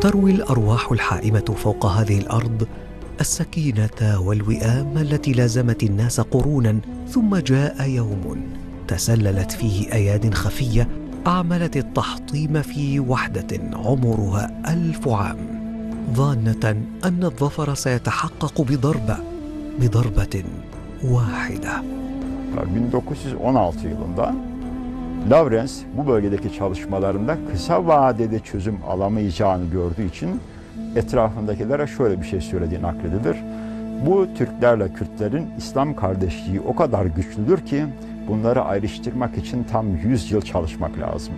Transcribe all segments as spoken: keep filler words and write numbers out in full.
تروي الأرواح الحائمة فوق هذه الأرض السكينة والوئام التي لازمت الناس قرونا، ثم جاء يوم تسللت فيه أياد خفية أعملت التحطيم في وحدة عمرها ألف عام، ظانة أن الظفر سيتحقق بضربة بضربة واحدة. bin dokuz yüz on altı yılında Lawrence bu bölgedeki çalışmalarında kısa vadede çözüm alamayacağını gördüğü için etrafındakilere şöyle bir şey söylediği nakledilir. Bu Türklerle Kürtlerin İslam kardeşliği o kadar güçlüdür ki bunları ayrıştırmak için tam yüz yıl çalışmak lazım.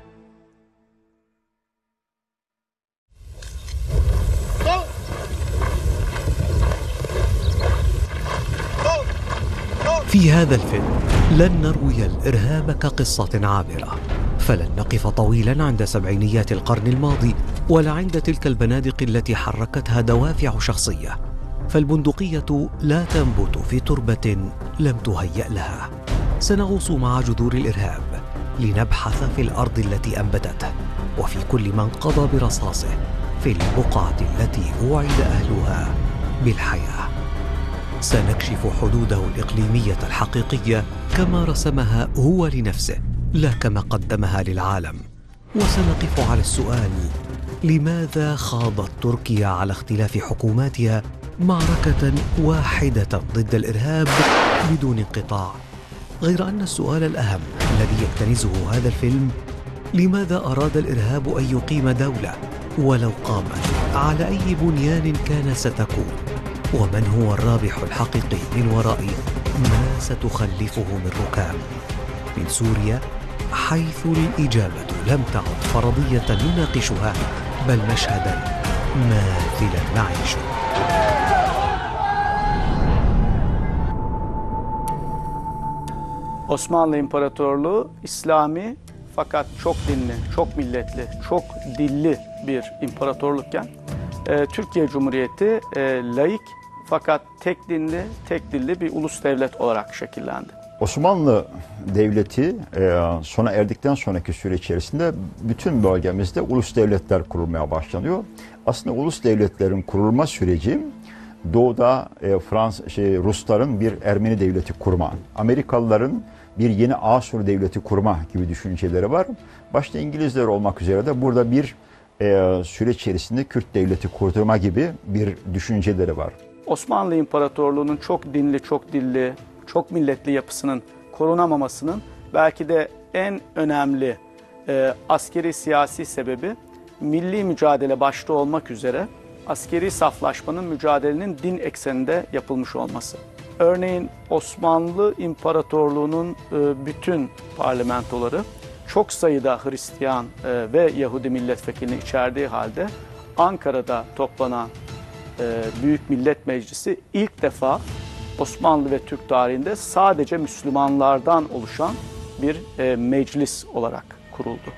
في هذا الفيلم لن نروي الإرهاب كقصة عابرة، فلن نقف طويلا عند سبعينيات القرن الماضي ولا عند تلك البنادق التي حركتها دوافع شخصية، فالبندقية لا تنبت في تربة لم تهيأ لها. سنغوص مع جذور الإرهاب لنبحث في الأرض التي أنبتته وفي كل من قضى برصاصه في البقعة التي وعد أهلها بالحياة. سنكشف حدوده الإقليمية الحقيقية كما رسمها هو لنفسه لا كما قدمها للعالم، وسنقف على السؤال: لماذا خاضت تركيا على اختلاف حكوماتها معركة واحدة ضد الإرهاب بدون انقطاع؟ غير أن السؤال الأهم الذي يكتنزه هذا الفيلم: لماذا أراد الإرهاب أن يقيم دولة ولو قامت على أي بنيان كان ستكون؟ ومن هو الرابح الحقيقي من وراء ما ستخلفه من ركام؟ من سوريا، حيث الإجابة لم تعد فرضية نناقشها بل مشهدا ماثلا نعيشه. Osmanlı İmparatorluğu İslami fakat çok dinli, çok milletli, çok dilli bir imparatorlukken e, Türkiye Cumhuriyeti e, laik fakat tek dinli, tek dilli bir ulus devlet olarak şekillendi. Osmanlı Devleti sona erdikten sonraki süre içerisinde bütün bölgemizde ulus devletler kurulmaya başlanıyor. Aslında ulus devletlerin kurulma süreci doğuda Frans, şey, Rusların bir Ermeni devleti kurma, Amerikalıların bir yeni Asur devleti kurma gibi düşünceleri var. Başta İngilizler olmak üzere de burada bir e, süreç içerisinde Kürt devleti kurdurma gibi bir düşünceleri var. Osmanlı İmparatorluğu'nun çok dinli, çok dilli, çok milletli yapısının korunamamasının belki de en önemli e, askeri siyasi sebebi milli mücadele başta olmak üzere askeri saflaşmanın mücadelenin din ekseninde yapılmış olması. Örneğin Osmanlı İmparatorluğu'nun e, bütün parlamentoları çok sayıda Hristiyan e, ve Yahudi milletvekilini içerdiği halde Ankara'da toplanan e, Büyük Millet Meclisi ilk defa Osmanlı ve Türk tarihinde sadece Müslümanlardan oluşan bir e, meclis olarak kuruldu.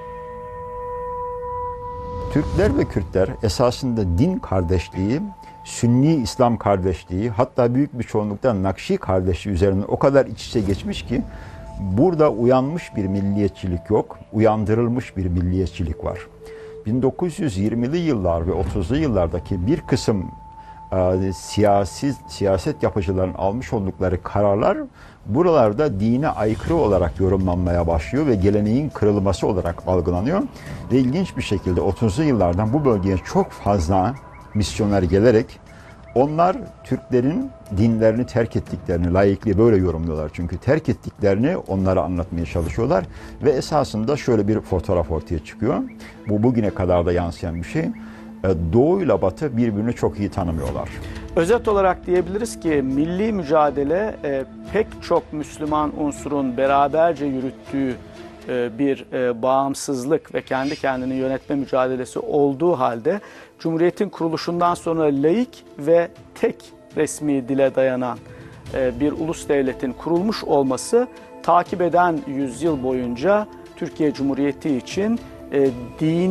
Türkler ve Kürtler esasında din kardeşliği, Sünni İslam kardeşliği, hatta büyük bir çoğunlukta Nakşi kardeşliği üzerinden o kadar iç içe geçmiş ki burada uyanmış bir milliyetçilik yok, uyandırılmış bir milliyetçilik var. bin dokuz yüz yirmili yıllar ve otuzlu yıllardaki bir kısım e, siyasi siyaset yapıcıların almış oldukları kararlar buralarda dine aykırı olarak yorumlanmaya başlıyor ve geleneğin kırılması olarak algılanıyor. Ve ilginç bir şekilde otuzlu yıllardan bu bölgeye çok fazla misyoner gelerek onlar Türklerin dinlerini terk ettiklerini, laikliği böyle yorumluyorlar. Çünkü terk ettiklerini onlara anlatmaya çalışıyorlar. Ve esasında şöyle bir fotoğraf ortaya çıkıyor. Bu bugüne kadar da yansıyan bir şey. Doğu ile Batı birbirini çok iyi tanımıyorlar. Özet olarak diyebiliriz ki milli mücadele e, pek çok Müslüman unsurun beraberce yürüttüğü e, bir e, bağımsızlık ve kendi kendini yönetme mücadelesi olduğu halde Cumhuriyet'in kuruluşundan sonra laik ve tek resmi dile dayanan e, bir ulus devletin kurulmuş olması takip eden yüzyıl boyunca Türkiye Cumhuriyeti için e, dini